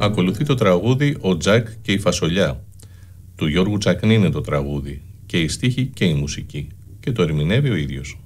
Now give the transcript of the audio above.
Ακολουθεί το τραγούδι «Ο Τζακ και η Φασολιά». Του Γιώργου Τσακνή είναι το τραγούδι, και η στίχη και η μουσική, και το ερμηνεύει ο ίδιος.